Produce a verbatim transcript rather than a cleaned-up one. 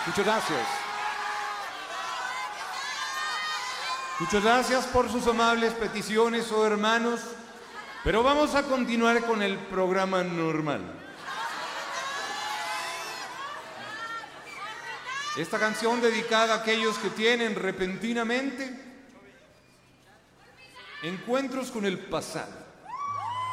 Muchas gracias. Muchas gracias por sus amables peticiones, oh hermanos. Pero vamos a continuar con el programa normal. Esta canción dedicada a aquellos que tienen repentinamente encuentros con el pasado.